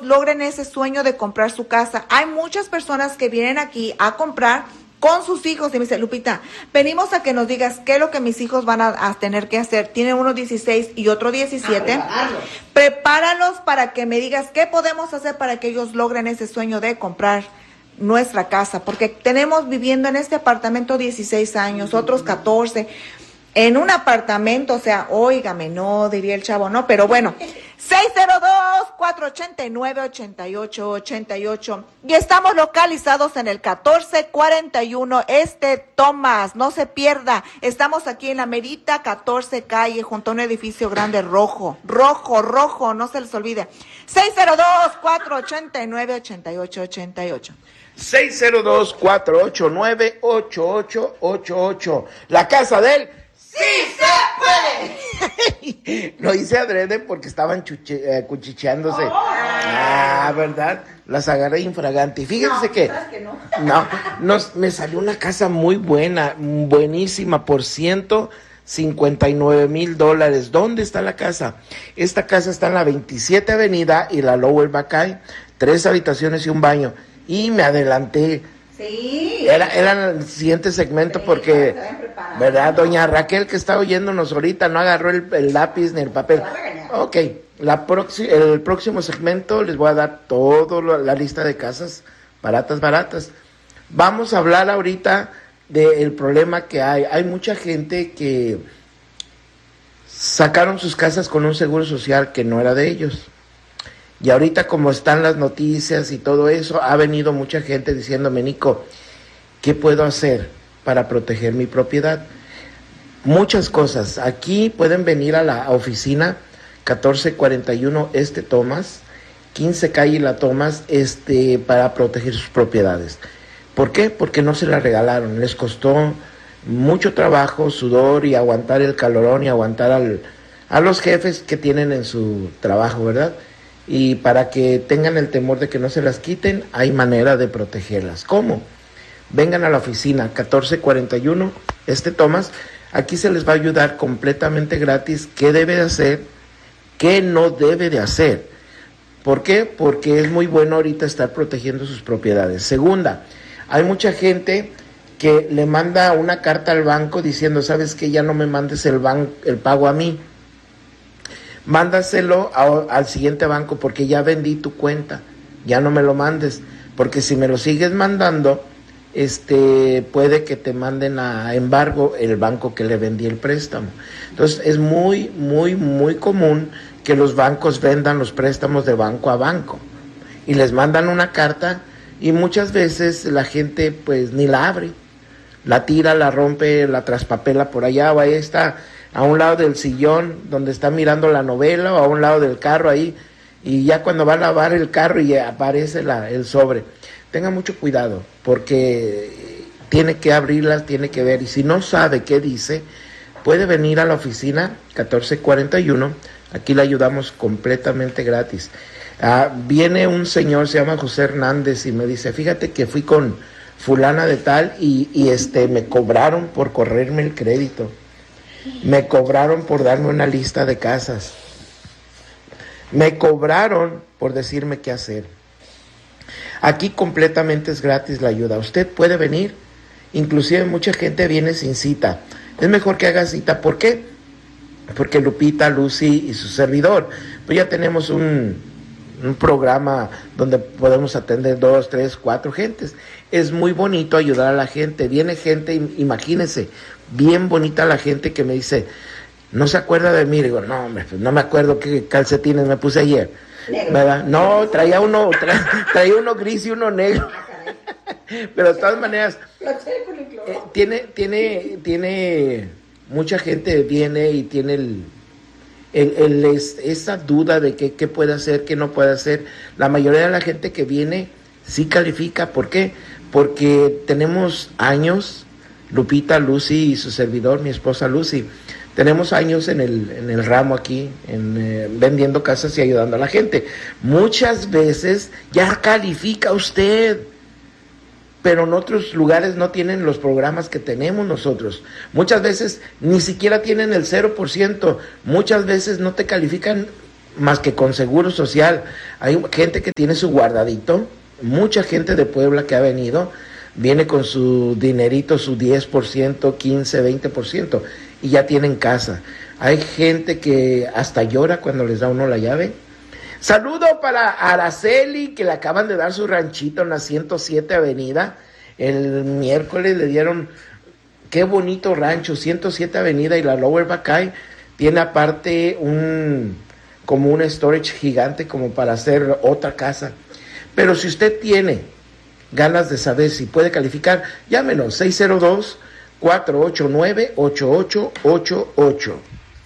logren ese sueño de comprar su casa. Hay muchas personas que vienen aquí a comprar con sus hijos y me dice, Lupita, venimos a que nos digas qué es lo que mis hijos van a tener que hacer. Tienen uno 16 y otro 17. Prepáralos para que me digas qué podemos hacer para que ellos logren ese sueño de comprar nuestra casa, porque tenemos viviendo en este apartamento 16 años, otros 14, en un apartamento, o sea, óigame, no, diría el chavo, no, pero bueno, 602-489-8888, y estamos localizados en el 1441 Thomas, no se pierda, estamos aquí en la merita 14 calle, junto a un edificio grande rojo, no se les olvide, 602-489-8888. 602-489-8888. La casa de él. ¡Sí se puede! Lo hice adrede porque estaban cuchicheándose. ¿Verdad? Las agarré infragante. Y fíjense me salió una casa muy buena, buenísima, por $159,000. ¿Dónde está la casa? Esta casa está en la 27 Avenida y la Lower Buckeye, 3 habitaciones y un baño. Y me adelanté. Sí. Era el siguiente segmento porque, ¿verdad? Doña Raquel, que está oyéndonos ahorita, no agarró el lápiz ni el papel. Ok, el próximo segmento les voy a dar toda la lista de casas baratas. Vamos a hablar ahorita del problema que hay. Hay mucha gente que sacaron sus casas con un seguro social que no era de ellos. Y ahorita como están las noticias y todo eso, ha venido mucha gente diciéndome, Nico, ¿qué puedo hacer para proteger mi propiedad? Muchas cosas. Aquí pueden venir a la oficina 1441 Thomas, 15 calle La Thomas, para proteger sus propiedades. ¿Por qué? Porque no se la regalaron. Les costó mucho trabajo, sudor y aguantar el calorón y aguantar a los jefes que tienen en su trabajo, ¿verdad? Y para que tengan el temor de que no se las quiten, hay manera de protegerlas. ¿Cómo? Vengan a la oficina 1441 Thomas, aquí se les va a ayudar completamente gratis qué debe de hacer, qué no debe de hacer. ¿Por qué? Porque es muy bueno ahorita estar protegiendo sus propiedades. Segunda, hay mucha gente que le manda una carta al banco diciendo, ¿sabes qué? Ya no me mandes el pago a mí. Mándaselo al siguiente banco porque ya vendí tu cuenta, ya no me lo mandes, porque si me lo sigues mandando, puede que te manden a embargo el banco que le vendí el préstamo. Entonces es muy, muy, muy común que los bancos vendan los préstamos de banco a banco y les mandan una carta y muchas veces la gente pues ni la abre, la tira, la rompe, la traspapela por allá o ahí está, a un lado del sillón donde está mirando la novela o a un lado del carro ahí, y ya cuando va a lavar el carro y aparece el sobre. Tenga mucho cuidado porque tiene que abrirlas, tiene que ver, y si no sabe qué dice, puede venir a la oficina 1441, aquí le ayudamos completamente gratis. Viene un señor, se llama José Hernández, y me dice, fíjate que fui con fulana de tal y me cobraron por correrme el crédito. Me cobraron por darme una lista de casas. Me cobraron por decirme qué hacer. Aquí completamente es gratis la ayuda. Usted puede venir. Inclusive mucha gente viene sin cita. Es mejor que haga cita. ¿Por qué? Porque Lupita, Lucy y su servidor, pues ya tenemos un programa donde podemos atender 2, 3, 4 gentes. Es muy bonito ayudar a la gente. Viene gente, imagínense, bien bonita la gente que me dice, ¿no se acuerda de mí? Digo, no, pues no me acuerdo qué calcetines me puse ayer. ¿Verdad? No, traía uno gris y uno negro. Pero de todas maneras, tiene mucha gente viene y tiene esa duda de qué puede hacer, qué no puede hacer. La mayoría de la gente que viene sí califica. ¿Por qué? Porque tenemos años, Lupita, Lucy y su servidor, mi esposa Lucy, tenemos años en el ramo aquí, vendiendo casas y ayudando a la gente. Muchas veces ya califica usted, pero en otros lugares no tienen los programas que tenemos nosotros. Muchas veces ni siquiera tienen el 0%, muchas veces no te califican más que con Seguro Social. Hay gente que tiene su guardadito, mucha gente de Puebla que ha venido, viene con su dinerito, su 10%, 15, 20%, y ya tienen casa. Hay gente que hasta llora cuando les da uno la llave. Saludo para Araceli, que le acaban de dar su ranchito en la 107 Avenida. El miércoles le dieron, qué bonito rancho, 107 Avenida, y la Lower Buckeye tiene aparte como un storage gigante como para hacer otra casa. Pero si usted tiene ganas de saber si puede calificar, llámenos 602-489-8888.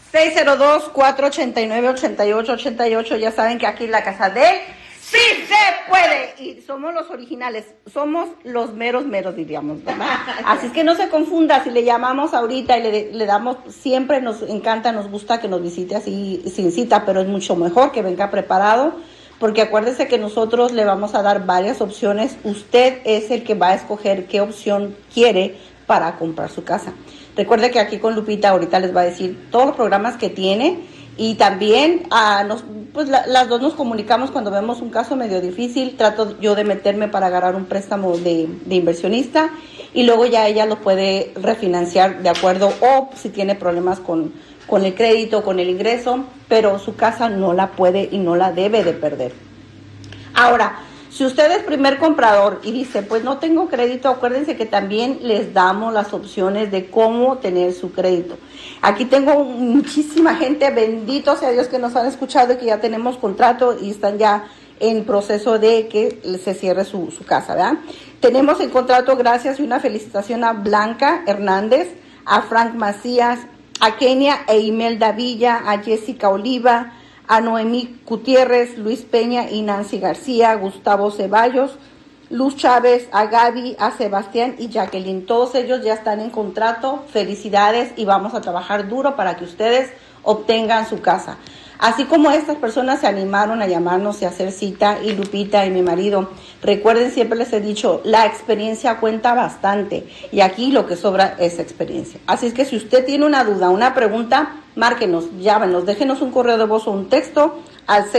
602-489-8888. Ya saben que aquí en la casa de él sí se puede. Y somos los originales, somos los meros, diríamos, ¿verdad? Así es que no se confunda si le llamamos ahorita y le damos, siempre nos encanta, nos gusta que nos visite así sin cita, pero es mucho mejor que venga preparado, porque acuérdese que nosotros le vamos a dar varias opciones. Usted es el que va a escoger qué opción quiere para comprar su casa. Recuerde que aquí con Lupita ahorita les va a decir todos los programas que tiene, y también las dos nos comunicamos cuando vemos un caso medio difícil. Trato yo de meterme para agarrar un préstamo de inversionista, y luego ya ella lo puede refinanciar de acuerdo, o si tiene problemas con el crédito, con el ingreso, pero su casa no la puede y no la debe de perder. Ahora, si usted es primer comprador y dice, pues no tengo crédito, acuérdense que también les damos las opciones de cómo tener su crédito. Aquí tengo muchísima gente, bendito sea Dios, que nos han escuchado y que ya tenemos contrato y están ya en proceso de que se cierre su casa, ¿verdad? Tenemos el contrato, gracias, y una felicitación a Blanca Hernández, a Frank Macías, a Kenia e Imelda Villa, a Jessica Oliva, a Noemí Gutiérrez, Luis Peña y Nancy García, Gustavo Ceballos, Luz Chávez, a Gaby, a Sebastián y Jacqueline. Todos ellos ya están en contrato. Felicidades, y vamos a trabajar duro para que ustedes obtengan su casa. Así como estas personas se animaron a llamarnos y a hacer cita, y Lupita y mi marido, recuerden, siempre les he dicho, la experiencia cuenta bastante, y aquí lo que sobra es experiencia. Así es que si usted tiene una duda, una pregunta, márquenos, llámenos, déjenos un correo de voz o un texto al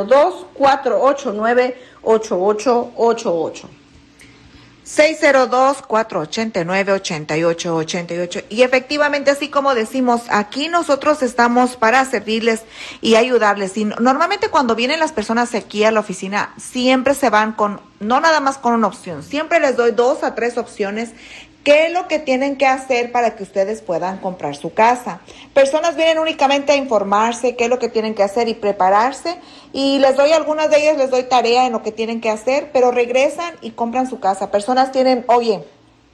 602-489-8888. 602-489-8888. Y efectivamente, así como decimos, aquí nosotros estamos para servirles y ayudarles. Y normalmente cuando vienen las personas aquí a la oficina, siempre se van con, no nada más con una opción, siempre les doy 2 a 3 opciones. ¿Qué es lo que tienen que hacer para que ustedes puedan comprar su casa? Personas vienen únicamente a informarse qué es lo que tienen que hacer y prepararse, y les doy algunas de ellas, les doy tarea en lo que tienen que hacer, pero regresan y compran su casa. Personas tienen, oye,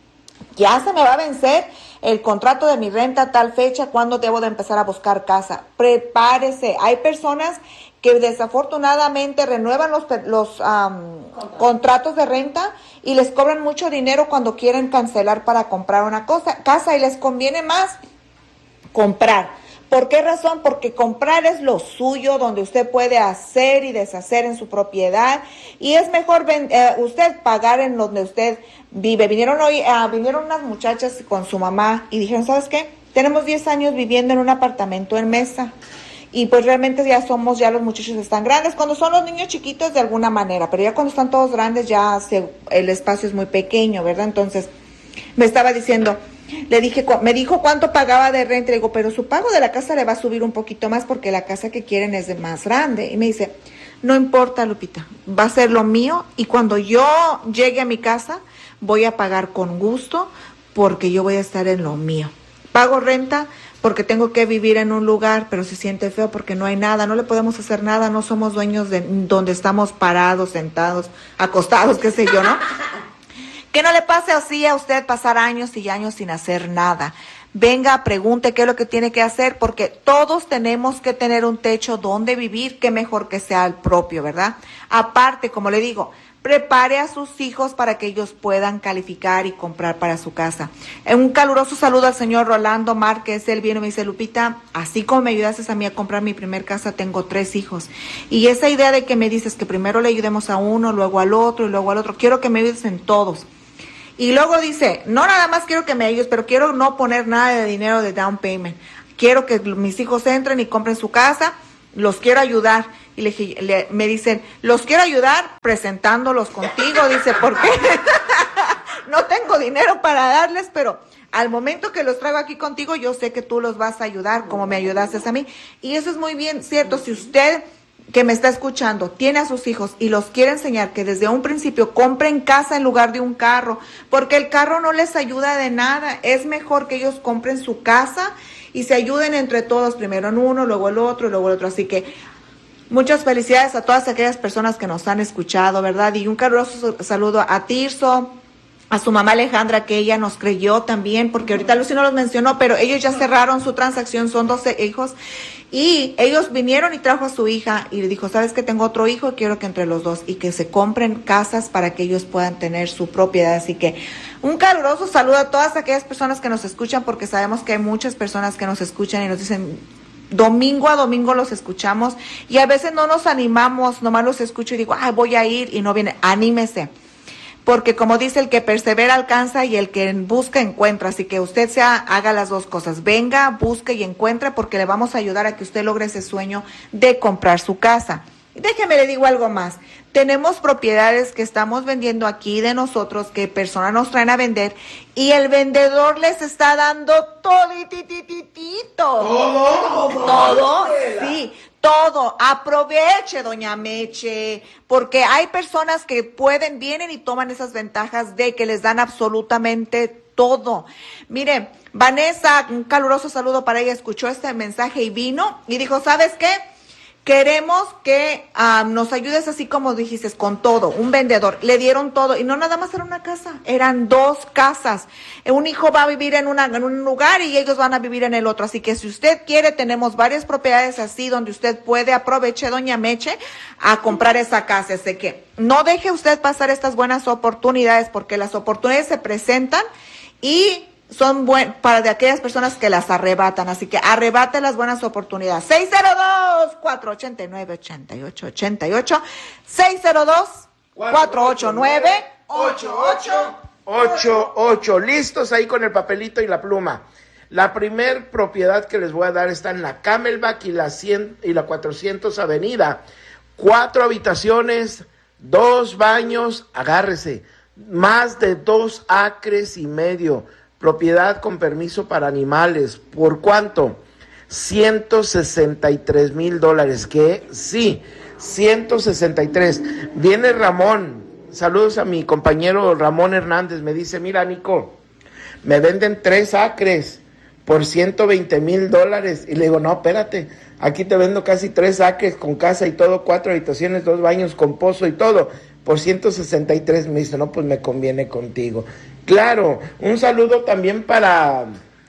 ya se me va a vencer el contrato de mi renta a tal fecha, ¿cuándo debo de empezar a buscar casa? Prepárese. Hay personas que desafortunadamente renuevan los contratos de renta y les cobran mucho dinero cuando quieren cancelar para comprar una casa, y les conviene más comprar. ¿Por qué razón? Porque comprar es lo suyo, donde usted puede hacer y deshacer en su propiedad, y es mejor usted pagar en donde usted vive. Vinieron unas muchachas con su mamá y dijeron, ¿sabes qué? Tenemos 10 años viviendo en un apartamento en Mesa, y pues realmente ya los muchachos están grandes. Cuando son los niños chiquitos de alguna manera, pero ya cuando están todos grandes ya el espacio es muy pequeño, ¿verdad? Entonces me estaba diciendo, me dijo cuánto pagaba de renta. Le digo, pero su pago de la casa le va a subir un poquito más porque la casa que quieren es de más grande. Y me dice, no importa, Lupita, va a ser lo mío, y cuando yo llegue a mi casa voy a pagar con gusto porque yo voy a estar en lo mío. Pago renta porque tengo que vivir en un lugar, pero se siente feo porque no hay nada, no le podemos hacer nada, no somos dueños de donde estamos parados, sentados, acostados, qué sé yo, ¿no? Que no le pase así a usted, pasar años y años sin hacer nada. Venga, pregunte qué es lo que tiene que hacer, porque todos tenemos que tener un techo donde vivir, qué mejor que sea el propio, ¿verdad? Aparte, como le digo, prepare a sus hijos para que ellos puedan calificar y comprar para su casa. Un caluroso saludo al señor Rolando Márquez. Él viene y me dice, Lupita, así como me ayudaste a mí a comprar mi primer casa, tengo 3 hijos. Y esa idea de que me dices que primero le ayudemos a uno, luego al otro y luego al otro, quiero que me ayudes en todos. Y luego dice, no nada más quiero que me ayudes, pero quiero no poner nada de dinero de down payment. Quiero que mis hijos entren y compren su casa. los quiero ayudar. Y me dicen, los quiero ayudar presentándolos contigo, dice, porque no tengo dinero para darles, pero al momento que los traigo aquí contigo, yo sé que tú los vas a ayudar como me ayudaste a mí. Y eso es muy bien cierto. Si usted que me está escuchando tiene a sus hijos y los quiere enseñar que desde un principio compren casa en lugar de un carro, porque el carro no les ayuda de nada. Es mejor que ellos compren su casa y se ayuden entre todos, primero en uno, luego el otro y luego el otro. Así que muchas felicidades a todas aquellas personas que nos han escuchado, ¿verdad? Y un caluroso saludo a Tirso, a su mamá Alejandra, que ella nos creyó también, porque ahorita Lucy no los mencionó, pero ellos ya cerraron su transacción, son 12 hijos, y ellos vinieron y trajo a su hija, y le dijo, ¿sabes que tengo otro hijo? Quiero que entre los dos, y que se compren casas para que ellos puedan tener su propiedad. Así que un caluroso saludo a todas aquellas personas que nos escuchan, porque sabemos que hay muchas personas que nos escuchan y nos dicen, domingo a domingo los escuchamos, y a veces no nos animamos, nomás los escucho y digo, voy a ir, y no viene. Anímese. Porque como dice, el que persevera alcanza y el que busca encuentra. Así que usted haga las dos cosas. Venga, busque y encuentre, porque le vamos a ayudar a que usted logre ese sueño de comprar su casa. Déjeme le digo algo más. Tenemos propiedades que estamos vendiendo aquí de nosotros, que personas nos traen a vender, y el vendedor les está dando toditititito. ¿Todo? Sí. Todo, aproveche, doña Meche, porque hay personas que vienen y toman esas ventajas de que les dan absolutamente todo. Mire, Vanessa, un caluroso saludo para ella, escuchó este mensaje y vino y dijo, ¿sabes qué? Queremos que nos ayudes así como dijiste, con todo, un vendedor. Le dieron todo y no nada más era una casa, eran 2 casas. Un hijo va a vivir en un lugar y ellos van a vivir en el otro. Así que si usted quiere, tenemos varias propiedades así donde usted puede, aproveche, doña Meche, a comprar esa casa. Así que no deje usted pasar estas buenas oportunidades, porque las oportunidades se presentan y son para de aquellas personas que las arrebatan. Así que arrebate las buenas oportunidades. 602-489-8888. 602-489-8888. Listos ahí con el papelito y la pluma. La primer propiedad que les voy a dar está en la Camelback y la 400 Avenida. 4 habitaciones, 2 baños, agárrese, más de 2 acres y medio. Propiedad con permiso para animales. ¿Por cuánto? $163,000. ¿Qué? Sí, 163. Viene Ramón. Saludos a mi compañero Ramón Hernández. Me dice, mira, Nico, me venden 3 acres por $120,000. Y le digo, no, espérate, aquí te vendo casi 3 acres con casa y todo, 4 habitaciones, 2 baños con pozo y todo, por 163. Me dice, no, pues me conviene contigo. Claro, un saludo también para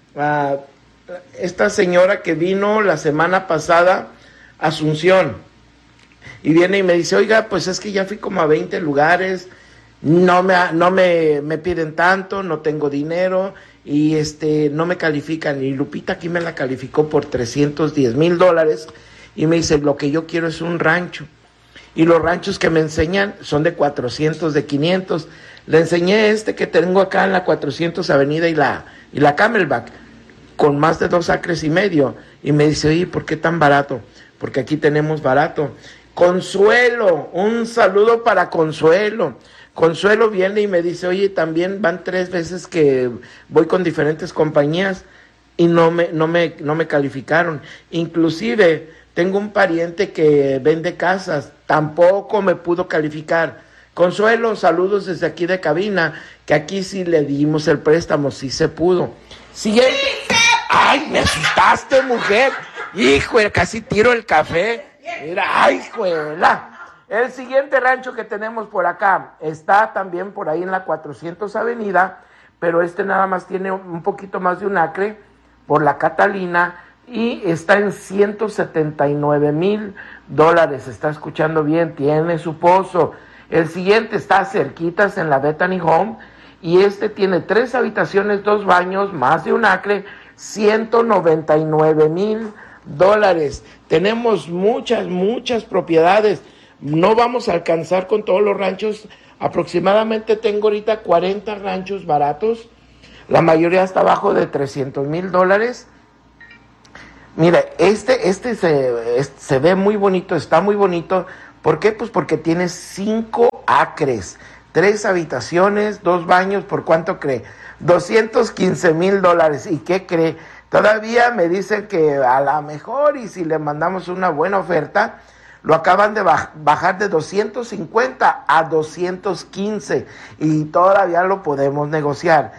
esta señora que vino la semana pasada, Asunción, y viene y me dice, oiga, pues es que ya fui como a 20 lugares, no me piden tanto, no tengo dinero, y no me califican, y Lupita aquí me la calificó por $310,000, y me dice, lo que yo quiero es un rancho, y los ranchos que me enseñan son de 400, de 500. Le enseñé que tengo acá en la 400 Avenida y la Camelback, con más de 2 acres y medio. Y me dice, oye, ¿por qué tan barato? Porque aquí tenemos barato. Consuelo, un saludo para Consuelo. Consuelo viene y me dice, oye, también van 3 veces que voy con diferentes compañías y no me calificaron. Inclusive tengo un pariente que vende casas, tampoco me pudo calificar. Consuelo, saludos desde aquí de cabina, que aquí sí le dimos el préstamo, sí se pudo. Siguiente. ¡Ay, me asustaste, mujer! ¡Hijo, casi tiro el café! Mira, ¡ay, juela! El siguiente rancho que tenemos por acá está también por ahí en la 400 Avenida, pero nada más tiene un poquito más de 1 acre por la Catalina y está en $179,000. Está escuchando bien, tiene su pozo. El siguiente está cerquitas en la Bethany Home y tiene 3 habitaciones, 2 baños, más de 1 acre, $199,000. Tenemos muchas propiedades. No vamos a alcanzar con todos los ranchos. Aproximadamente tengo ahorita 40 ranchos baratos. La mayoría está abajo de $300,000. Mira, se ve muy bonito, está muy bonito. ¿Por qué? Pues porque tiene 5 acres, 3 habitaciones, 2 baños. ¿Por cuánto cree? $215,000. ¿Y qué cree? Todavía me dicen que a lo mejor, y si le mandamos una buena oferta, lo acaban de bajar de 250 a 215 y todavía lo podemos negociar.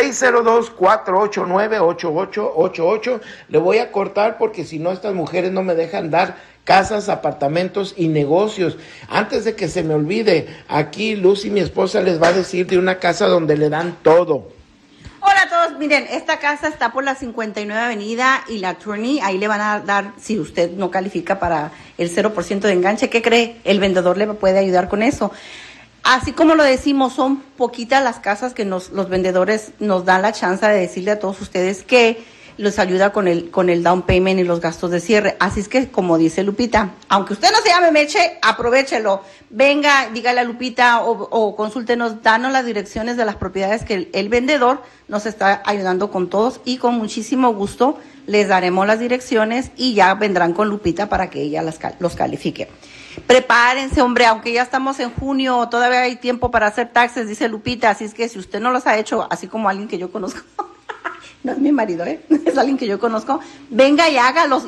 602-489-8888. Le voy a cortar porque si no estas mujeres no me dejan dar casas, apartamentos y negocios. Antes de que se me olvide, aquí Lucy, mi esposa, les va a decir de una casa donde le dan todo. Hola a todos, miren, esta casa está por la 59 Avenida y la Turney, ahí le van a dar, si usted no califica para el 0% de enganche, ¿qué cree? El vendedor le puede ayudar con eso. Así como lo decimos, son poquitas las casas que los vendedores nos dan la chance de decirle a todos ustedes que les ayuda con el down payment y los gastos de cierre. Así es que, como dice Lupita, aunque usted no se llame Meche, aprovéchelo. Venga, dígale a Lupita o consúltenos, danos las direcciones de las propiedades que el vendedor nos está ayudando con todos y con muchísimo gusto les daremos las direcciones y ya vendrán con Lupita para que ella los califique. Prepárense, hombre, aunque ya estamos en junio, todavía hay tiempo para hacer taxes, dice Lupita, así es que si usted no los ha hecho, así como alguien que yo conozco, no es mi marido, es alguien que yo conozco, venga y hágalos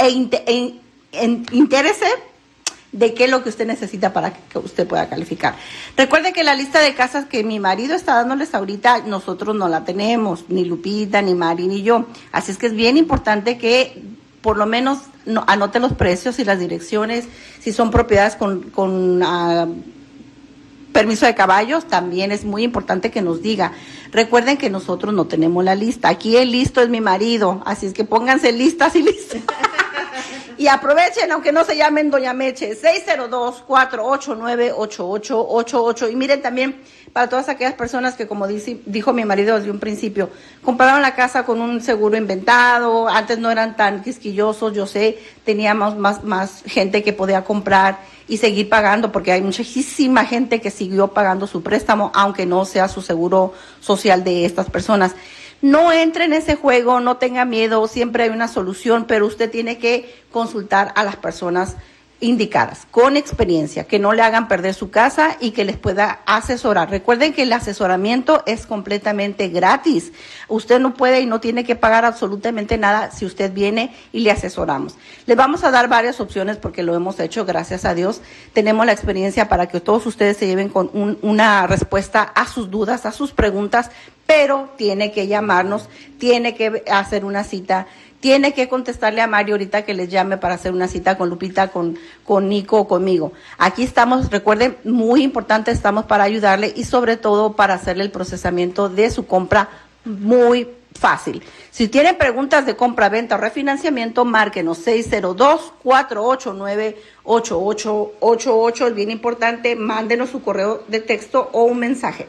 interese de qué es lo que usted necesita para que usted pueda calificar. Recuerde que la lista de casas que mi marido está dándoles ahorita, nosotros no la tenemos, ni Lupita, ni Mari, ni yo. Así es que es bien importante que por lo menos anote los precios y las direcciones, si son propiedades con permiso de caballos, también es muy importante que nos diga. Recuerden que nosotros no tenemos la lista. Aquí el listo es mi marido, así es que pónganse listas y listos. Y aprovechen, aunque no se llamen Doña Meche, 602-489-8888. Y miren también, para todas aquellas personas que, como dijo mi marido desde un principio, compraron la casa con un seguro inventado, antes no eran tan quisquillosos, yo sé, teníamos más gente que podía comprar y seguir pagando, porque hay muchísima gente que siguió pagando su préstamo, aunque no sea su seguro social de estas personas. No entre en ese juego, no tenga miedo, siempre hay una solución, pero usted tiene que consultar a las personas indicadas, con experiencia, que no le hagan perder su casa y que les pueda asesorar. Recuerden que el asesoramiento es completamente gratis. Usted no puede y no tiene que pagar absolutamente nada si usted viene y le asesoramos. Le vamos a dar varias opciones porque lo hemos hecho, gracias a Dios. Tenemos la experiencia para que todos ustedes se lleven con una respuesta a sus dudas, a sus preguntas, pero tiene que llamarnos, tiene que hacer una cita, tiene que contestarle a Mario ahorita que les llame para hacer una cita con Lupita, con Nico o conmigo. Aquí estamos, recuerden, muy importante, estamos para ayudarle y sobre todo para hacerle el procesamiento de su compra muy fácil. Si tienen preguntas de compra, venta o refinanciamiento, márquenos 602-489-8888. Es bien importante, mándenos su correo de texto o un mensaje.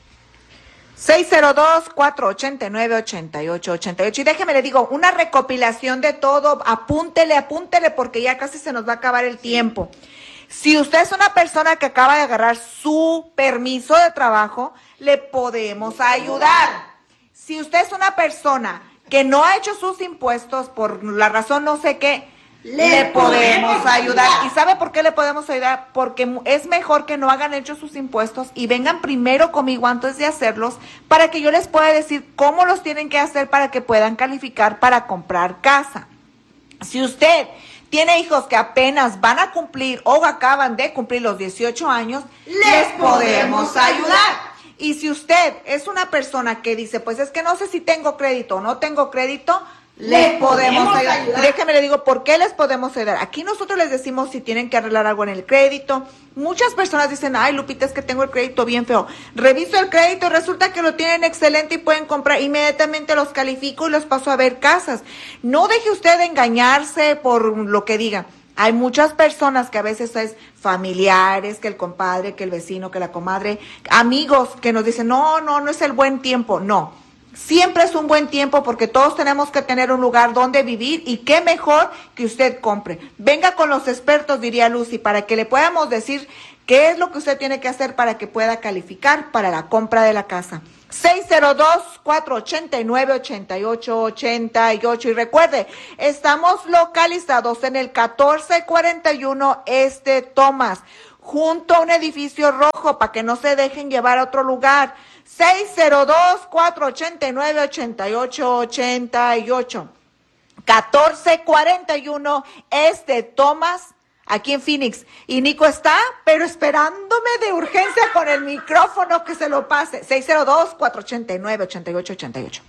602-489-8888. Y déjeme le digo, una recopilación de todo, apúntele, porque ya casi se nos va a acabar el tiempo. Si usted es una persona que acaba de agarrar su permiso de trabajo, le podemos ayudar. Si usted es una persona que no ha hecho sus impuestos por la razón no sé qué, le podemos ayudar. ¿Y sabe por qué le podemos ayudar? Porque es mejor que no hagan hecho sus impuestos y vengan primero conmigo antes de hacerlos para que yo les pueda decir cómo los tienen que hacer para que puedan calificar para comprar casa. Si usted tiene hijos que apenas van a cumplir o acaban de cumplir los 18 años, les podemos ayudar. Y si usted es una persona que dice, pues es que no sé si tengo crédito o no tengo crédito, le podemos ayudar. Déjeme le digo por qué les podemos ayudar. Aquí nosotros les decimos si tienen que arreglar algo en el crédito. Muchas personas dicen, ay Lupita, es que tengo el crédito bien feo. Reviso el crédito y resulta que lo tienen excelente y pueden comprar. Inmediatamente los califico y los paso a ver casas. No deje usted de engañarse por lo que digan. Hay muchas personas que a veces es familiares, que el compadre, que el vecino, que la comadre, amigos que nos dicen, no es el buen tiempo. No. Siempre es un buen tiempo porque todos tenemos que tener un lugar donde vivir y qué mejor que usted compre. Venga con los expertos, diría Lucy, para que le podamos decir qué es lo que usted tiene que hacer para que pueda calificar para la compra de la casa. 602-489-8888 y recuerde, estamos localizados en el 1441 Thomas, junto a un edificio rojo para que no se dejen llevar a otro lugar. 602-489-8888. 1441 Thomas, aquí en Phoenix. Y Nico está, pero esperándome de urgencia con el micrófono que se lo pase. 602-489-8888.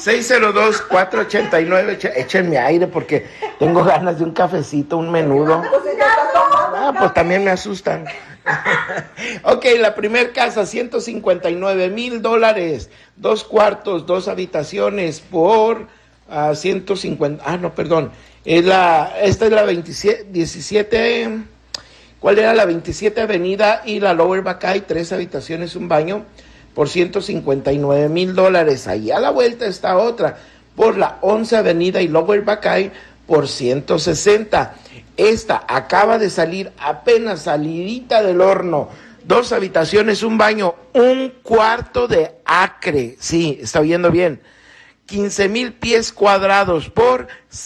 602-489, échenme aire porque tengo ganas de un cafecito, un menudo. Pues también me asustan. Ok, la primer casa, $159,000, 2 cuartos, 2 habitaciones por 150, no, perdón, esta es la 17, ¿cuál era? La 27 Avenida y la Lower Buckeye, 3 habitaciones, un baño, por $159,000. Ahí a la vuelta está otra, por la 11 Avenida y Lower Buckeye, por 160. Esta acaba de salir, apenas salidita del horno. 2 habitaciones, un baño, 1 cuarto de acre. Sí, está oyendo bien. 15,000 pies cuadrados por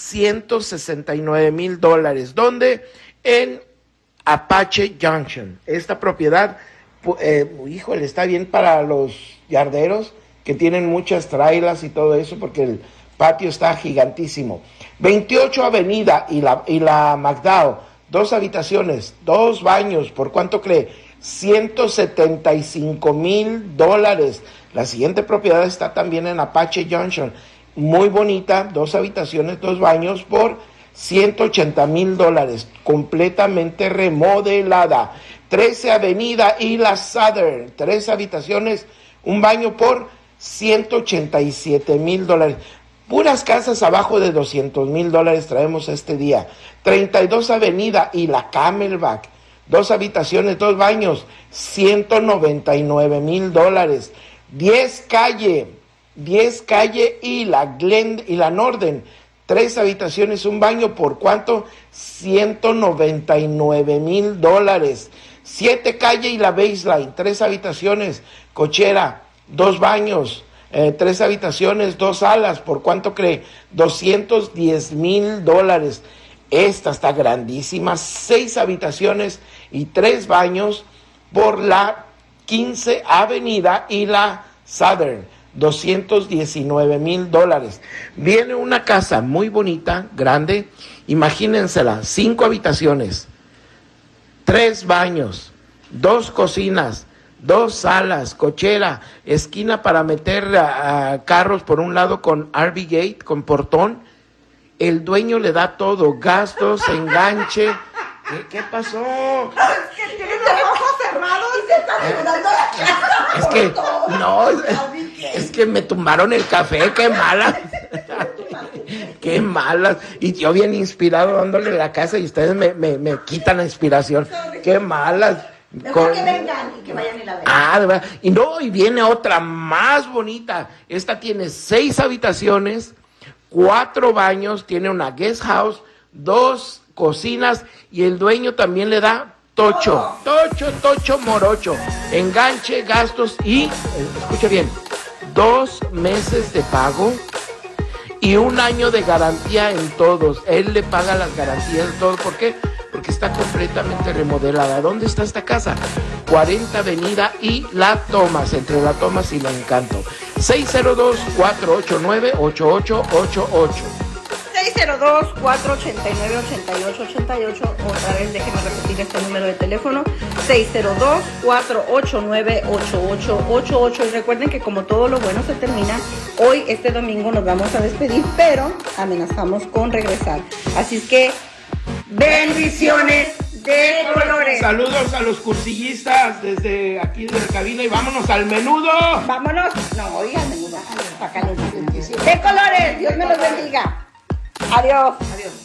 $169,000. ¿Dónde? En Apache Junction. Esta propiedad, híjole, está bien para los yarderos que tienen muchas trailas y todo eso, porque el patio está gigantísimo. 28 Avenida y la McDowell, 2 habitaciones, 2 baños, ¿por cuánto cree? $175,000. La siguiente propiedad está también en Apache Junction, muy bonita, 2 habitaciones, 2 baños, por $180,000, completamente remodelada. 13 Avenida y la Southern, 3 habitaciones, un baño, por $187,000. Puras casas abajo de $200,000 traemos este día. 32 Avenida y la Camelback, 2 habitaciones, 2 baños, $199,000. 10 calle y la Northern, 3 habitaciones, un baño, ¿por cuánto? $199,000. 7 calle y la Baseline, 3 habitaciones, cochera, 2 baños, 3 habitaciones, 2 salas, ¿por cuánto cree? $210,000. Esta está grandísima, 6 habitaciones y 3 baños, por la 15 Avenida y la Southern, $219,000. Viene una casa muy bonita, grande, imagínensela, 5 habitaciones, 3 baños, 2 cocinas, 2 salas, cochera, esquina para meter carros por un lado con RV Gate, con portón. El dueño le da todo, gastos, enganche. ¿Qué pasó? Es que tiene los ojos cerrados y se está mirando la casa. Es que, no, es que me tumbaron el café, qué malas. Qué malas. Y yo bien inspirado dándole la casa y ustedes me quitan la inspiración. Qué malas. Mejor que vengan y que vayan y la vean. De verdad. Y viene otra más bonita. Esta tiene 6 habitaciones, 4 baños, tiene una guest house, 2 cocinas y el dueño también le da tocho morocho, enganche, gastos y, escucha bien, 2 meses de pago y 1 año de garantía en todos. Él le paga las garantías de todo. ¿Por qué? Porque está completamente remodelada. ¿Dónde está esta casa? 40 Avenida y La Thomas, entre La Thomas y La Encanto. 602-489-8888. 602-489-8888. Otra vez déjeme repetir este número de teléfono. 602-489-8888. Y recuerden que como todo lo bueno se termina, hoy, este domingo, nos vamos a despedir, pero amenazamos con regresar. Así es que bendiciones de colores. Saludos a los cursillistas desde aquí de la cabina y vámonos al menudo. Vámonos. No, oigan, menudo. Para acá. De colores. Dios me los bendiga. Adiós. Adiós.